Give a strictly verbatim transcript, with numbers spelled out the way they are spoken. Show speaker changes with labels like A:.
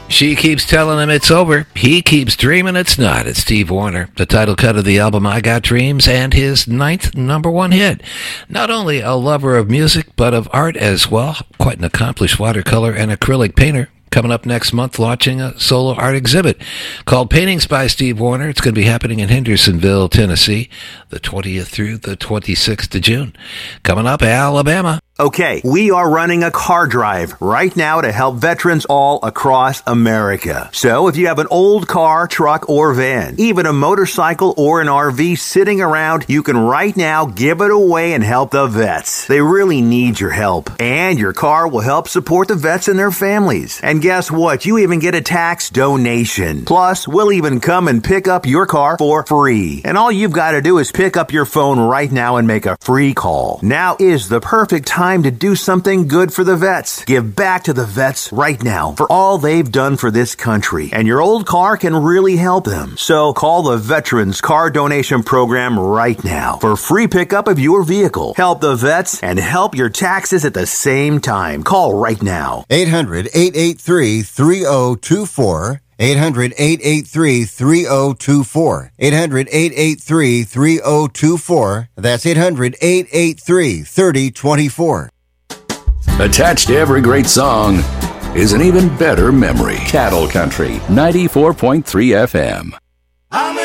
A: She keeps telling him it's over. He keeps dreaming it's not. It's Steve Wariner, the title cut of the album I Got Dreams, and his ninth number one hit. Not only a lover of music, but of art as well. Quite an accomplished watercolor and acrylic painter. Coming up next month, launching a solo art exhibit called Paintings by Steve Wariner. It's going to be happening in Hendersonville, Tennessee, the twentieth through the twenty-sixth of June. Coming up, Alabama.
B: Okay, we are running a car drive right now to help veterans all across America. So if you have an old car, truck, or van, even a motorcycle or an R V sitting around, you can right now give it away and help the vets. They really need your help. And your car will help support the vets and their families. And guess what? You even get a tax donation. Plus, we'll even come and pick up your car for free. And all you've got to do is pick up your phone right now and make a free call. Now is the perfect time to do something good for the vets. Give back to the vets right now for all they've done for this country. And your old car can really help them. So call the Veterans Car Donation Program right now for free pickup of your vehicle. Help the vets and help your taxes at the same time. Call right now.
C: eight hundred, eight eight three, three oh two four. eight hundred, eight eight three, three oh two four. eight hundred, eight eight three, three oh two four. That's eight hundred, eight eight three, three oh two four.
D: Attached to every great song is an even better memory. Cattle Country, ninety-four point three F M.
E: I'm